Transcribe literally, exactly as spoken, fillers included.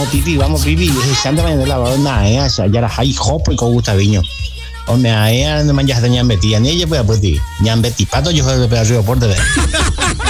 pipi, vamos pipi, Santa María de la Barona, eh, ya la hay hopo y con Gustaviño. Hombre, ahí no manjas de ñambetí, ni ella puede apretar, ñambetí, pato yo juego de pedazo de porte de.